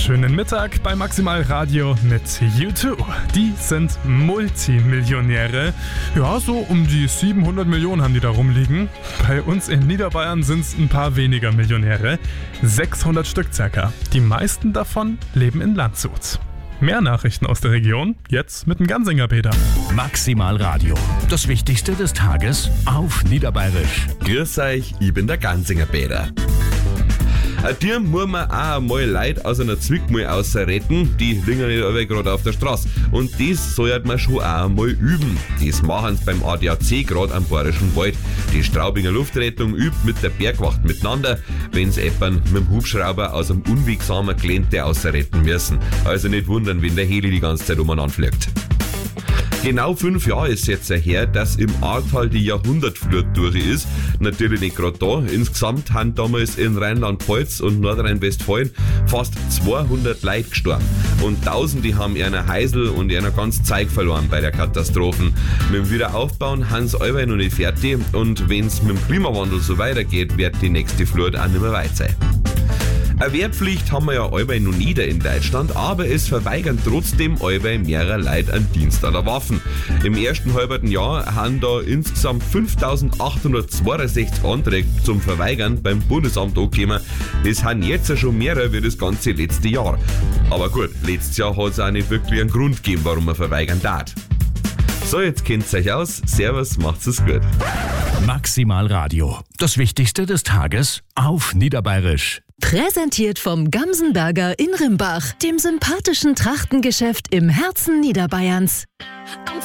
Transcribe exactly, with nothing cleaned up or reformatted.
Schönen Mittag bei Maximal Radio mit U zwei. Die sind Multimillionäre. Ja, so um die siebenhundert Millionen haben die da rumliegen. Bei uns in Niederbayern sind es ein paar weniger Millionäre. sechshundert Stück circa. Die meisten davon leben in Landshut. Mehr Nachrichten aus der Region, jetzt mit dem Gansinger Peter. Maximal Radio. Das Wichtigste des Tages auf Niederbayerisch. Grüß euch, ich bin der Gansinger Peter. Dir muss man auch einmal Leute aus einer Zwickmühle rausretten, die liegen nicht alle gerade auf der Straße. Und das sollte man schon auch einmal üben. Das machen sie beim A D A C gerade am Bayerischen Wald. Die Straubinger Luftrettung übt mit der Bergwacht miteinander, wenn sie jemanden mit dem Hubschrauber aus einem unwegsamen Gelände rausretten müssen. Also nicht wundern, wenn der Heli die ganze Zeit umeinander fliegt. Genau fünf Jahre ist jetzt her, dass im Ahrtal die Jahrhundertflut durch ist. Natürlich nicht gerade da. Insgesamt haben damals in Rheinland-Pfalz und Nordrhein-Westfalen fast zweihundert Leute gestorben. Und Tausende haben ihren Heisel und ihren ganzen Zeug verloren bei der Katastrophe. Mit dem Wiederaufbauen haben sie alle noch nicht fertig. Und wenn es mit dem Klimawandel so weitergeht, wird die nächste Flut auch nicht mehr weit sein. Eine Wehrpflicht haben wir ja allweil noch nie in Deutschland, aber es verweigern trotzdem allweil mehrere Leute einen Dienst an der Waffen. Im ersten halben Jahr haben da insgesamt fünftausendachthundertzweiundsechzig Anträge zum Verweigern beim Bundesamt angekommen. Das haben jetzt schon mehrere wie das ganze letzte Jahr. Aber gut, letztes Jahr hat es auch nicht wirklich einen Grund gegeben, warum man verweigern darf. So, jetzt kennt's euch aus. Servus, macht's es gut. Maximal Radio. Das Wichtigste des Tages auf Niederbayerisch. Präsentiert vom Gamsenberger in Rimbach, dem sympathischen Trachtengeschäft im Herzen Niederbayerns.